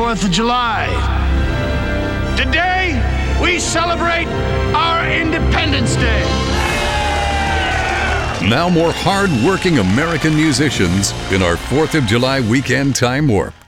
4th of July. Today, we celebrate our Independence Day. Now more hard-working American musicians in our 4th of July weekend time warp.